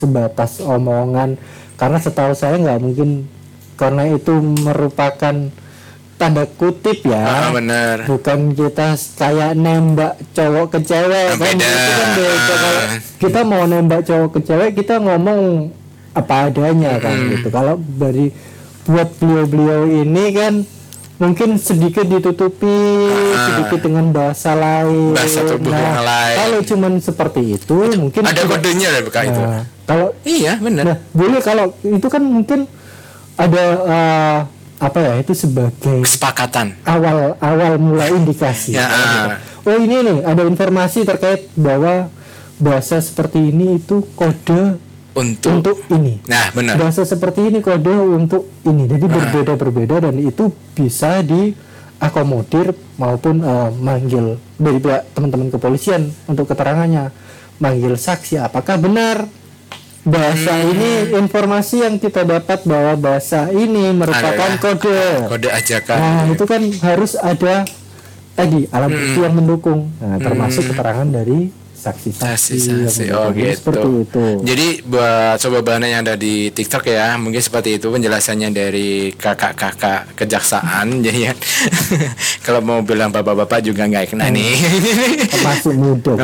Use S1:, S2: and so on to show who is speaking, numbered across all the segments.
S1: sebatas omongan, karena setahu saya nggak mungkin, karena itu merupakan tanda kutip ya,
S2: bener.
S1: Bukan kita kayak nembak cowok ke cewek kan,
S2: beda.
S1: Itu kan beda. Kalau kita mau nembak cowok ke cewek, kita ngomong apa adanya kan gitu. Kalau dari buat beliau-beliau ini kan mungkin sedikit ditutupi, sedikit dengan bahasa lain.
S2: Bahasa tubuh yang lain.
S1: Kalau cuman seperti itu mungkin
S2: ada kodenya ya BK itu.
S1: Kalau
S2: iya benar.
S1: Nah, boleh kalau itu kan mungkin ada apa ya, itu sebagai
S2: kesepakatan.
S1: Awal mulai indikasi.
S2: Ya,
S1: Oh ini nih ada informasi terkait bahwa bahasa seperti ini itu kode untuk ini.
S2: Nah, benar.
S1: Bahasa seperti ini kode untuk ini. Jadi berbeda dan itu bisa diakomodir maupun manggil dari pihak teman-teman kepolisian untuk keterangannya, manggil saksi apakah benar bahasa ini, informasi yang kita dapat bahwa bahasa ini merupakan kode
S2: ajakan.
S1: Nah, itu kan harus ada tadi alat bukti yang mendukung. Nah, termasuk keterangan dari saksi-saksi.
S2: Oh gitu.
S1: Seperti itu.
S2: Jadi buat sobat Bahana yang ada di TikTok ya, mungkin seperti itu penjelasannya dari kakak-kakak kejaksaan. Jadi ya, kalau mau bilang bapak-bapak juga nggak kena nih.
S1: Masih muda.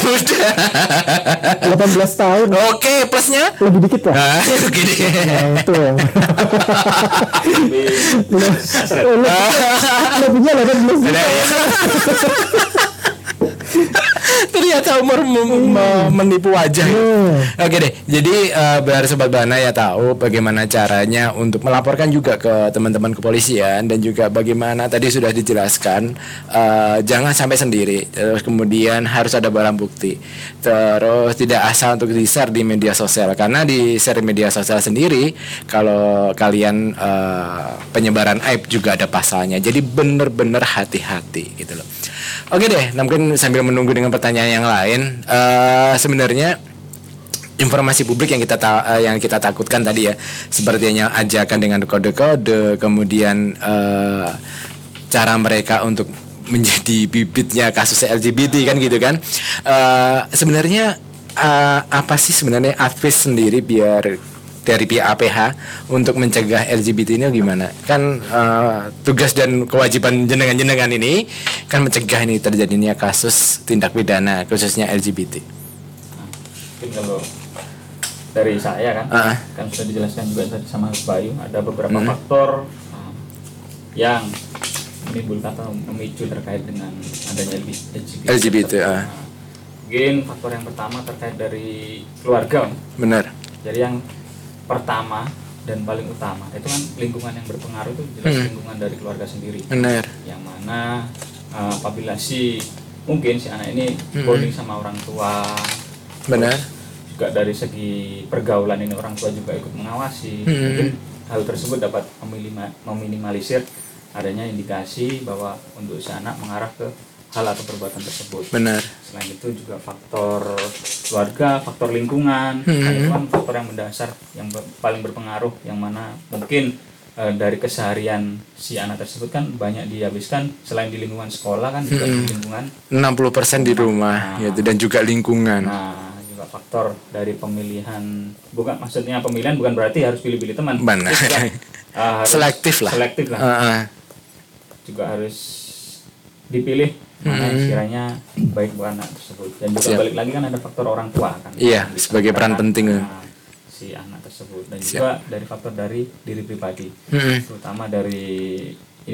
S1: 18 tahun.
S2: Oke, plusnya
S1: lebih dikit lah.
S2: Nah, gini.
S1: Nah, itu ya. Lebihnya 18
S2: ternyata umur menipu wajah. Oke deh, jadi biar sobat Bahana ya tahu bagaimana caranya untuk melaporkan juga ke teman-teman kepolisian, dan juga bagaimana tadi sudah dijelaskan, jangan sampai sendiri, terus kemudian harus ada barang bukti, terus tidak asal untuk di-share di media sosial, karena di share media sosial sendiri kalau kalian penyebaran aib juga ada pasalnya, jadi bener-bener hati-hati gitu loh. Oke deh, mungkin sambil menunggu dengan pertanyaan yang lain, sebenarnya informasi publik yang kita takutkan tadi ya, sepertinya ajakan dengan kode-kode, kemudian cara mereka untuk menjadi bibitnya kasus LGBT kan gitu kan. Sebenarnya apa sih sebenarnya advice sendiri biar dari pihak APH untuk mencegah LGBT ini gimana? Kan tugas dan kewajiban jenengan-jenengan ini kan mencegah ini terjadinya kasus tindak pidana khususnya LGBT.
S3: Mungkin kalau dari saya kan sudah dijelaskan juga tadi sama Bayu, ada beberapa faktor yang menimbulkan atau memicu terkait dengan adanya LGBT. Mungkin faktor yang pertama terkait dari keluarga.
S2: Benar.
S3: Jadi yang pertama dan paling utama itu kan lingkungan yang berpengaruh itu jelas lingkungan dari keluarga sendiri.
S2: Benar.
S3: Yang mana apabila mungkin si anak ini bonding sama orang tua.
S2: Benar.
S3: Juga dari segi pergaulan ini orang tua juga ikut mengawasi. Mungkin hal tersebut dapat meminimalisir adanya indikasi bahwa untuk si anak mengarah ke hal atau perbuatan tersebut.
S2: Benar.
S3: Selain itu juga faktor keluarga, faktor lingkungan, itu kan faktor yang mendasar yang paling berpengaruh, yang mana mungkin dari keseharian si anak tersebut kan banyak dihabiskan selain di lingkungan sekolah kan juga di lingkungan
S2: 60% di rumah gitu, dan juga lingkungan.
S3: Nah, juga faktor dari pemilihan, maksudnya pemilihan bukan berarti harus pilih-pilih teman.
S2: Benar. Selektif lah.
S3: Juga harus dipilih mana yang sekiranya baik buat anak tersebut, dan juga balik lagi kan ada faktor orang tua kan.
S2: Iya, sebagai peran penting
S3: si anak tersebut, dan juga dari faktor dari diri pribadi, terutama dari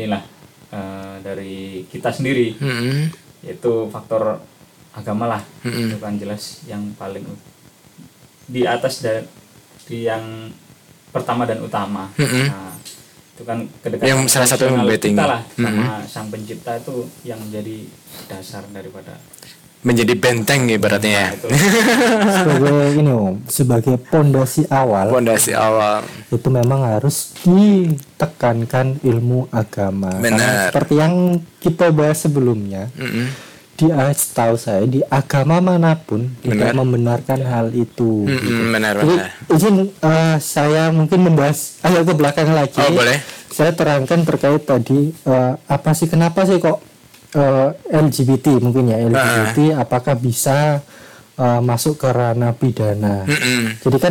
S3: dari kita sendiri, yaitu faktor agama lah. Itu kan jelas yang paling di atas dari yang pertama dan utama. Nah, itu kan kedekatan
S2: yang salah satu membeting
S3: kita lah sama sang pencipta itu yang menjadi dasar daripada
S2: menjadi benteng ibaratnya.
S1: sebagai pondasi awal itu memang harus ditekankan ilmu agama.
S2: Benar.
S1: Karena seperti yang kita bahas sebelumnya, setahu saya di agama manapun tidak membenarkan hal itu.
S2: Benar.
S1: Jadi izin saya mungkin membahas agak ke belakang lagi.
S2: Oh, boleh.
S1: Saya terangkan terkait tadi kenapa sih kok LGBT mungkin ya LGBT apakah bisa masuk ke ranah pidana. Jadi kan